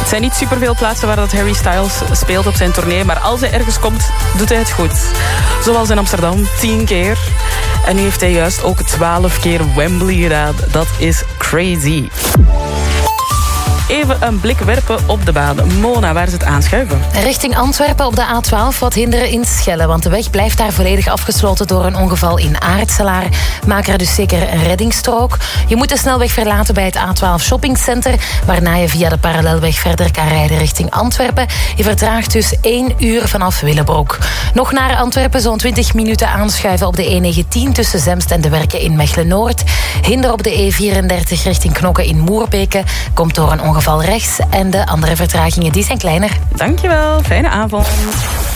zijn niet superveel plaatsen waar dat Harry Styles speelt op zijn tournee, maar als hij ergens komt, doet hij het goed. Zoals in Amsterdam, 10 keer. En nu heeft hij juist ook 12 keer Wembley gedaan. Dat is crazy. Even een blik werpen op de baan. Mona, waar is het aanschuiven? Richting Antwerpen op de A12 wat hinderen in Schelle, want de weg blijft daar volledig afgesloten door een ongeval in Aartselaar. Maak er dus zeker een reddingsstrook. Je moet de snelweg verlaten bij het A12 Shoppingcenter, waarna je via de parallelweg verder kan rijden richting Antwerpen. Je vertraagt dus 1 uur vanaf Willebroek. Nog naar Antwerpen, zo'n 20 minuten aanschuiven op de E19 tussen Zemst en de Werken in Mechelen-Noord. Hinder op de E34 richting Knokke in Moerbeke komt door een ongeval rechts en de andere vertragingen die zijn kleiner. Dankjewel, fijne avond.